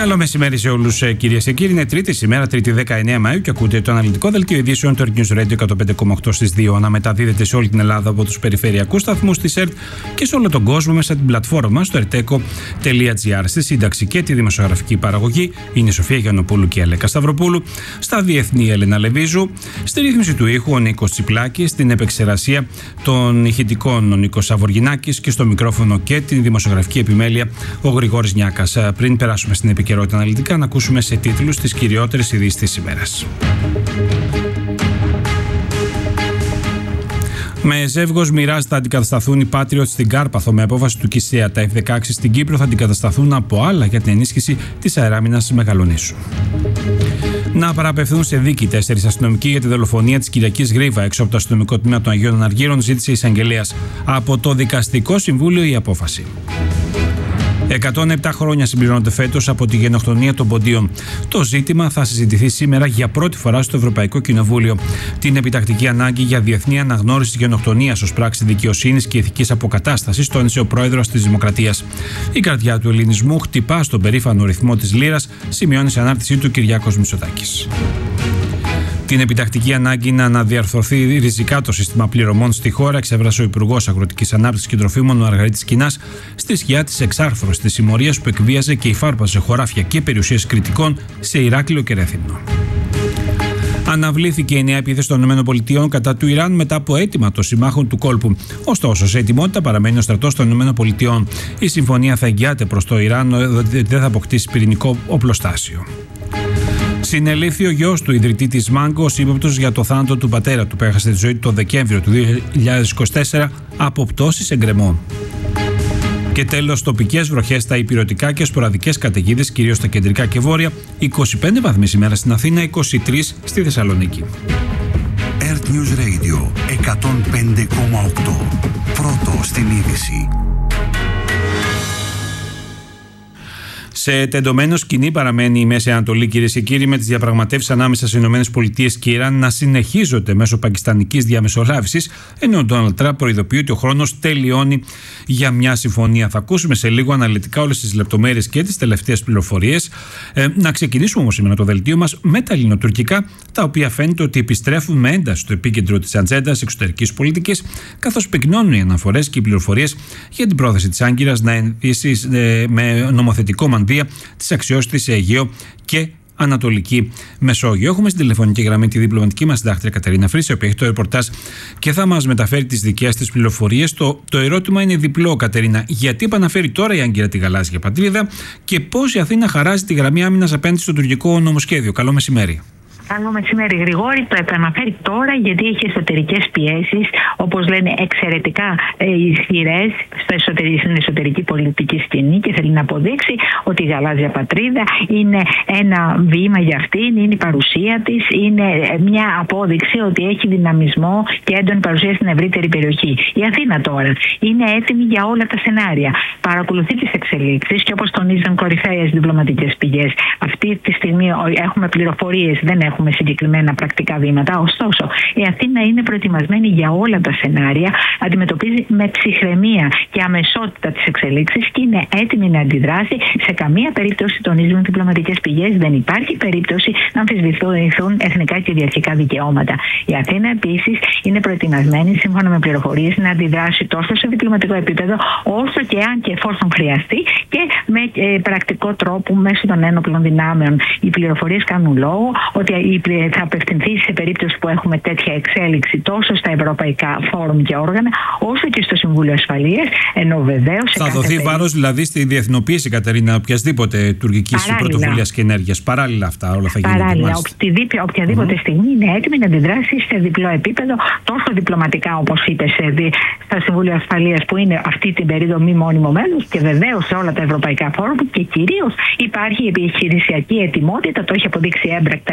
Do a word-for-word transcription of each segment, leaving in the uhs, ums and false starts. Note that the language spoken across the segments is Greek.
Καλό μεσημέρι σε όλους, κυρίες και κύριοι. Είναι Τρίτη σήμερα, Τρίτη δεκαεννέα Μαΐου, και ακούτε το αναλυτικό δελτίο ειδήσεων του Earth News Radio εκατόν πέντε κόμμα οκτώ στις δύο. Αναμεταδίδεται σε όλη την Ελλάδα από τους περιφερειακούς σταθμούς της ΕΡΤ και σε όλο τον κόσμο μέσα από την πλατφόρμα στο ερτέκο τελεία τζι άρ. Στη σύνταξη και τη δημοσιογραφική παραγωγή είναι η Σοφία Γιαννοπούλου και η Αλέκα Σταυροπούλου. Στα διεθνή, η Έλενα Λεβίζου. Στη ρύθμιση του ήχου ο Νίκος Τσιπλάκης. Στην επεξεργασία των ηχητικών ο Νίκος Σαβοργινάκης. Και στο μικρόφωνο και την δημοσιογραφική επιμέλεια ο Γρηγόρης Νιάκας. Πριν περάσουμε στην επικαιρότητα αναλυτικά, να ακούσουμε σε τίτλους τις κυριότερες ειδήσεις της ημέρας. Με ζεύγος μοιράς θα αντικατασταθούν οι Patriot στην Κάρπαθο με απόφαση του ΚΙΣΕΑ. Τα εφ δεκαέξι στην Κύπρο θα αντικατασταθούν από άλλα για την ενίσχυση της αεράμινας Μεγαλονήσου. Να παραπευθούν σε δίκη τέσσερις αστυνομικοί για τη δολοφονία της Κυριακής Γρίβα έξω από το αστυνομικό τμήμα των Αγίων Αναργύρων, ζήτησε η εισαγγελέας. Από το Δικαστικό Συμβούλιο η απόφαση. εκατόν επτά χρόνια συμπληρώνονται φέτος από τη γενοκτονία των Ποντίων. Το ζήτημα θα συζητηθεί σήμερα για πρώτη φορά στο Ευρωπαϊκό Κοινοβούλιο. Την επιτακτική ανάγκη για διεθνή αναγνώριση της γενοκτονίας ως πράξη δικαιοσύνης και ηθικής αποκατάστασης τόνισε ο πρόεδρος της Δημοκρατίας. Η καρδιά του ελληνισμού χτυπά στον περήφανο ρυθμό της λίρας, σημειώνει σε ανάρτησή του Κυριάκος Μητσοτάκης. Την επιτακτική ανάγκη να αναδιαρθρωθεί ριζικά το σύστημα πληρωμών στη χώρα εξέφρασε ο Υπουργός Αγροτικής Ανάπτυξης και Τροφίμων, ο Αργαρίτης Κινάς, στη σκιά της εξάρθρωσης της συμμορίας που εκβίαζε και υφάρπαζε χωράφια και περιουσίες κριτικών σε Ηράκλειο και Ρέθυμνο. Αναβλήθηκε η νέα επίθεση των ΗΠΑ κατά του Ιράν μετά από αίτημα των συμμάχων του κόλπου. Ωστόσο, σε ετοιμότητα παραμένει ο στρατός των ΗΠΑ. Η συμφωνία θα εγγυάται προς το Ιράν ότι δεν θα αποκτήσει πυρηνικό οπλοστάσιο. Συνελήφθη ο γιος του ιδρυτή της Μάγκο ως ύποπτος για το θάνατο του πατέρα του που έχασε τη ζωή του το Δεκέμβριο του δύο χιλιάδες είκοσι τέσσερα από πτώσεις εγκρεμών. Και τέλος, τοπικές βροχές στα ηπειρωτικά και σποραδικές καταιγίδες, κυρίως στα κεντρικά και βόρεια. είκοσι πέντε βαθμοί σήμερα στην Αθήνα, είκοσι τρεις στη Θεσσαλονίκη. Earth News Radio εκατόν πέντε κόμμα οκτώ. Πρώτο στην είδηση. Σε τεντωμένο σκηνή παραμένει η Μέση Ανατολή, κυρίες και κύριοι, με τις διαπραγματεύσεις ανάμεσα στις ΗΠΑ και Ιράν να συνεχίζονται μέσω πακιστανικής διαμεσολάβησης, ενώ ο Ντόναλντ Τραμπ προειδοποιεί ότι ο χρόνος τελειώνει για μια συμφωνία. Θα ακούσουμε σε λίγο αναλυτικά όλες τις λεπτομέρειες και τις τελευταίες πληροφορίες. Ε, να ξεκινήσουμε όμως σήμερα το δελτίο μας με τα ελληνοτουρκικά, τα οποία φαίνεται ότι επιστρέφουν με ένταση στο επίκεντρο της ατζέντας εξωτερικής πολιτικής, καθώς πυκνώνουν οι αναφορές και οι πληροφορίες για την πρόθεση της Άγκυρας να ενδύσει ε, με νομοθετικό μανδύα της αξιώσης σε Αιγαίο και Ανατολική Μεσόγειο. Έχουμε στην τηλεφωνική γραμμή τη διπλωματική μας συντάκτρια Κατερίνα Φρύση, η οποία έχει το ρεπορτάζ και θα μας μεταφέρει τις δικές της πληροφορίες. Το, το ερώτημα είναι διπλό, Κατερίνα. Γιατί επαναφέρει τώρα η Άγκυρα τη γαλάζια πατρίδα και πώς η Αθήνα χαράζει τη γραμμή άμυνας απέναντι στο τουρκικό νομοσχέδιο? Καλό μεσημέρι. Καλό μεσημέρι, Γρηγόρη. Το επαναφέρει τώρα γιατί έχει εσωτερικές πιέσεις, όπως λένε, εξαιρετικά ε, ισχυρές στην εσωτερική πολιτική σκηνή και θέλει να αποδείξει ότι η γαλάζια πατρίδα είναι ένα βήμα για αυτήν, είναι η παρουσία της, είναι μια απόδειξη ότι έχει δυναμισμό και έντονη παρουσία στην ευρύτερη περιοχή. Η Αθήνα τώρα είναι έτοιμη για όλα τα σενάρια. Παρακολουθεί τις εξελίξεις και όπως τονίζουν κορυφαίες διπλωματικές πηγές, αυτή τη στιγμή έχουμε πληροφορίες, δεν έχουμε έχουμε συγκεκριμένα πρακτικά βήματα. Ωστόσο, η Αθήνα είναι προετοιμασμένη για όλα τα σενάρια, αντιμετωπίζει με ψυχραιμία και αμεσότητα τις εξελίξεις και είναι έτοιμη να αντιδράσει. Σε καμία περίπτωση, τονίζουν διπλωματικές πηγές, δεν υπάρχει περίπτωση να αμφισβητηθούν εθνικά και κυριαρχικά δικαιώματα. Η Αθήνα επίσης είναι προετοιμασμένη, σύμφωνα με πληροφορίες, να αντιδράσει τόσο σε διπλωματικό επίπεδο, όσο και αν και εφόσον χρειαστεί και με ε, πρακτικό τρόπο μέσω των ένοπλων δυνάμεων. Οι πληροφορίες κάνουν λόγο ότι θα απευθυνθεί σε περίπτωση που έχουμε τέτοια εξέλιξη τόσο στα ευρωπαϊκά φόρουμ και όργανα, όσο και στο Συμβούλιο Ασφαλείας. Ενώ βεβαίως. Θα δοθεί περί... βάρος δηλαδή στη διεθνοποίηση, Κατερίνα, οποιασδήποτε τουρκικής πρωτοβουλίας και ενέργειας. Παράλληλα αυτά όλα θα γίνουν. Παράλληλα, οποιαδήποτε, οποιαδήποτε mm-hmm. στιγμή είναι έτοιμη να αντιδράσει σε διπλό επίπεδο, τόσο διπλωματικά όπως είπε στο Συμβούλιο Ασφαλείας, που είναι αυτή την περίοδο μη μόνιμο μέλος, και βεβαίως σε όλα τα ευρωπαϊκά φόρουμ, και κυρίως υπάρχει η επιχειρησιακή ετοιμότητα, το έχει αποδείξει έμπρακτα η Αθήνα,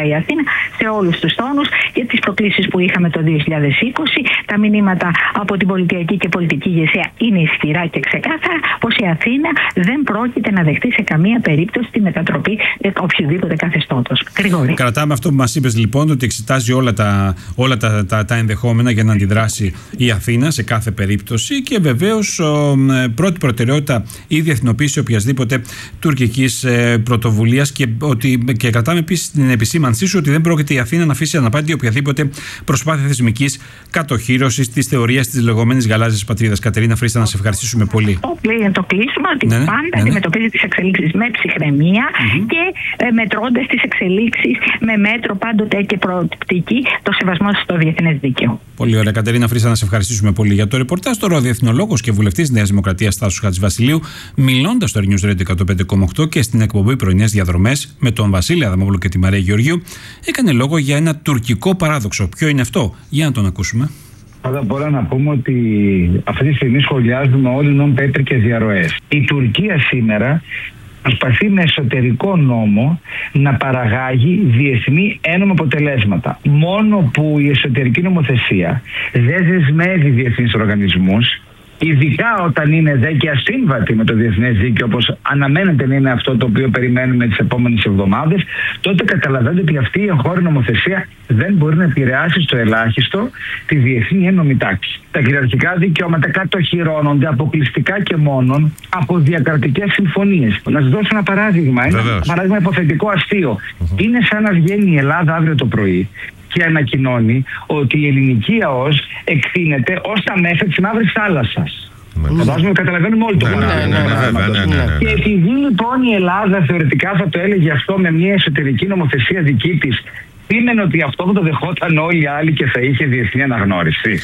σε όλους τους τόνους για τις προκλήσεις που είχαμε το δύο χιλιάδες είκοσι. Τα μηνύματα από την πολιτική και πολιτική ηγεσία είναι ισχυρά και ξεκάθαρα πως η Αθήνα δεν πρόκειται να δεχτεί σε καμία περίπτωση τη μετατροπή οποιοδήποτε καθεστώτος. Γρηγόρη. Κρατάμε αυτό που μας είπες λοιπόν, ότι εξετάζει όλα τα, όλα τα, τα, τα ενδεχόμενα για να αντιδράσει η Αθήνα σε κάθε περίπτωση και βεβαίως ο, πρώτη προτεραιότητα η διεθνοποίηση οποιασδήποτε τουρκικής ε, πρωτοβουλίας και, ότι, και κρατάμε επίσης την επισήμανσή σου ότι δεν πρόκειται η Αθήνα να αφήσει αναπάντη οποιαδήποτε προσπάθεια θεσμικής κατοχύρωσης της θεωρίας της λεγόμενης γαλάζιας πατρίδας. Κατερίνα Φρίστα, να σε ευχαριστήσουμε πολύ. Το, το κλείσουμε ότι ναι, ναι, πάντα ναι, ναι. αντιμετωπίζει τις εξελίξεις με ψυχραιμία mm-hmm. και ε, μετρώντας τις εξελίξεις με μέτρο πάντοτε και προοπτική το σεβασμό στο διεθνές δίκαιο. Πολύ ωραία, Κατερίνα Φρίστα, να σε ευχαριστήσουμε πολύ για το ρεπορτάζ. Τώρα ο διεθνολόγος και βουλευτής Νέας Δημοκρατίας Τάσος Χατζηβασιλείου, μιλώντας στο News Radio εκατόν πέντε κόμμα οκτώ και στην εκπομπή Πρωινές Διαδρομές με τον Βασίλη Αδαμόπουλο και τη Μαρία Γεωργίου, έκανε λόγο για ένα τουρκικό παράδοξο. Ποιο είναι αυτό? Για να τον ακούσουμε. Πρώτα απ' όλα να πούμε ότι αυτή τη στιγμή σχολιάζουμε όλοι νόμ πέτρι και διαρροές. Η Τουρκία σήμερα προσπαθεί με εσωτερικό νόμο να παραγάγει διεθνή ένομα αποτελέσματα. Μόνο που η εσωτερική νομοθεσία δεν δεσμεύει διεθνείς οργανισμούς, ειδικά όταν είναι δε και ασύμβατη με το διεθνές δίκαιο, όπως αναμένεται να είναι αυτό το οποίο περιμένουμε τις επόμενες εβδομάδες, τότε καταλαβαίνετε ότι αυτή η εγχώρια νομοθεσία δεν μπορεί να επηρεάσει στο ελάχιστο τη διεθνή ένομη τάξη. Τα κυριαρχικά δικαιώματα κατοχυρώνονται αποκλειστικά και μόνον από διακρατικές συμφωνίες. Να σας δώσω ένα παράδειγμα, ένα Βεβαίως. παράδειγμα υποθετικό αστείο. Mm-hmm. Είναι σαν να βγαίνει η Ελλάδα αύριο το πρωί και ανακοινώνει ότι η ελληνική ΑΟΣ εκθύνεται ως τα μέσα της Μαύρης Θάλασσας. Φαντάζομαι καταλαβαίνουμε όλοι το παράδειγμα. Και επειδή λοιπόν η Ελλάδα θεωρητικά θα το έλεγε αυτό με μια εσωτερική νομοθεσία δική της, σήμαινε ότι αυτό θα το δεχόταν όλοι οι άλλοι και θα είχε διεθνή αναγνώριση.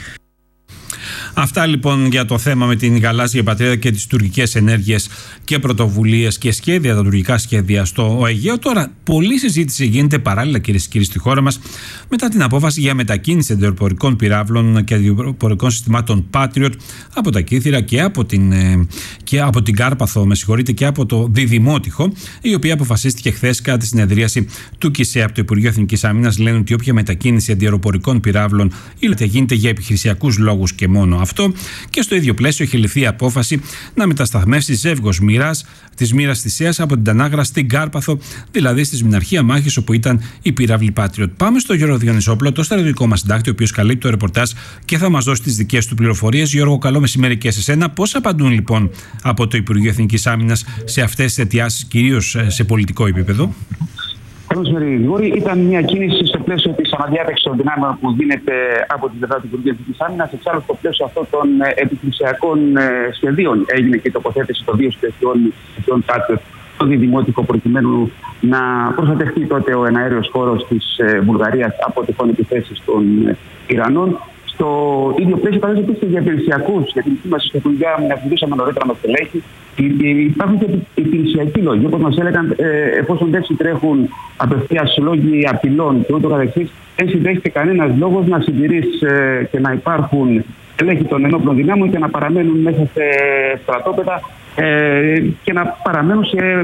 Αυτά λοιπόν για το θέμα με την γαλάζια πατρίδα και τις τουρκικές ενέργειες και πρωτοβουλίες και σχέδια, τα τουρκικά σχέδια στο Αιγαίο. Τώρα, πολλή συζήτηση γίνεται παράλληλα, κυρίες και κύριοι, στη χώρα μας μετά την απόφαση για μετακίνηση αντιεροπορικών πυράβλων και αντιεροπορικών συστημάτων Patriot από τα Κύθυρα και από την, και από την Κάρπαθο, με συγχωρείτε, και από το Διδημότυχο, η οποία αποφασίστηκε χθες κατά τη συνεδρίαση του ΚΙΣΕ από το Υπουργείο Εθνικής Άμυνας. Λένε ότι όποια μετακίνηση αντιεροπορικών πυράβλων γίνεται για επιχειρησιακούς λόγους και μόνο αυτό, και στο ίδιο πλαίσιο έχει ληφθεί η απόφαση να μετασταθμεύσει ζεύγος μοίρας της μοίρας Θησέας από την Τανάγρα στην Κάρπαθο, δηλαδή στη Σμηναρχία Μάχης όπου ήταν η πυράβλη Patriot. Πάμε στο Γιώργο Διονυσόπουλο, το στρατιωτικό μας συντάκτη, ο οποίος καλύπτει το ρεπορτάζ και θα μας δώσει τις δικές του πληροφορίες. Γιώργο, καλό μεσημέρι και σε σένα. Πώς απαντούν λοιπόν από το Υπουργείο Εθνικής Άμυνας σε αυτές τις αιτιάσεις, κυρίως σε πολιτικό επίπεδο? Καλώς Γρηγόρη, ήταν μια κίνηση στο πλαίσιο της αναδιάταξης των δυνάμεων που γίνεται από την πλευρά του Υπουργείου Εθνικής Άμυνας. Εξάλλου, στο πλαίσιο αυτών των επιχειρησιακών σχεδίων έγινε και η τοποθέτηση των δύο σχεδίων Patriot στο Διδημότυχο, προκειμένου να προστατευτεί τότε ο εναέριος χώρος της Βουλγαρίας από τυχόν επιθέσεις των Ιρανών. Στο ίδιο πλαίσιο, καθώς επίσης και για υπηρεσιακούς, για την δική στο Υπουργείο Άμυνας, μιλήσαμε νωρίτερα με στελέχη. Υπάρχουν και υπηρεσιακοί λόγοι, όπως μας έλεγαν, εφόσον δεν συντρέχουν απευθείας λόγοι απειλών και ούτω καθεξής, δεν συντρέχει κανένας λόγος να συντηρείς και να υπάρχουν στελέχη των ενόπλων δυνάμεων και να παραμένουν μέσα σε στρατόπεδα και να παραμένουν σε